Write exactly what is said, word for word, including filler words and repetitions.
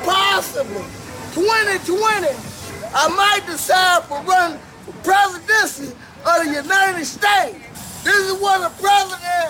possibly twenty twenty, I might decide to run for presidency of the United States. This is what the president